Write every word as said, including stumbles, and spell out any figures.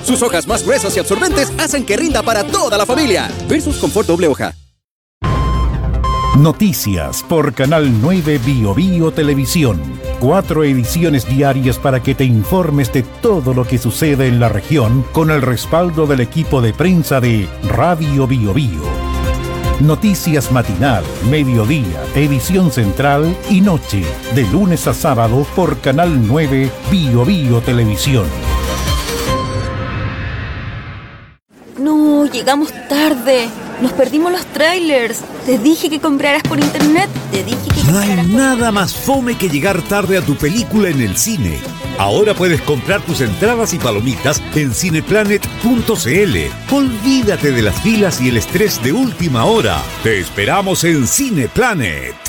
Sus hojas más gruesas y absorbentes hacen que rinda para toda la familia. Versus Confort doble hoja. Noticias por Canal nueve Bio Bio Televisión. Cuatro ediciones diarias para que te informes de todo lo que sucede en la región con el respaldo del equipo de prensa de Radio Bio Bio. Noticias matinal, mediodía, edición central y noche, de lunes a sábado por Canal nueve Bio Bio Televisión. No, llegamos tarde. Nos perdimos los trailers. Te dije que compraras por internet. Te dije que No hay nada más fome que llegar tarde a tu película en el cine. Ahora puedes comprar tus entradas y palomitas en cineplanet punto c l. Olvídate de las filas y el estrés de última hora. Te esperamos en Cineplanet.